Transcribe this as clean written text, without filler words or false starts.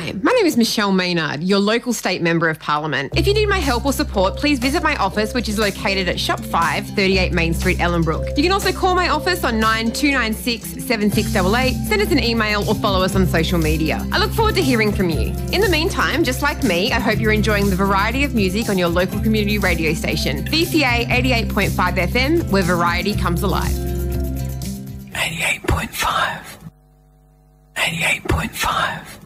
Hi, my name is Michelle Maynard, your local state member of Parliament. If you need my help or support, please visit my office, which is located at Shop 5, 38 Main Street, Ellenbrook. You can also call my office on 9296 7688, send us an email or follow us on social media. I look forward to hearing from you. In the meantime, just like me, I hope you're enjoying the variety of music on your local community radio station, VCA 88.5 FM, where variety comes alive. 88.5. 88.5.